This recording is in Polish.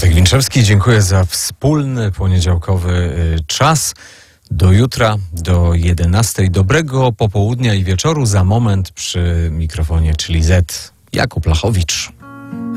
Jacek Winczewski, dziękuję za wspólny poniedziałkowy czas. Do jutra, do 11. Dobrego popołudnia i wieczoru. Za moment przy mikrofonie, czyli Jakub Lachowicz.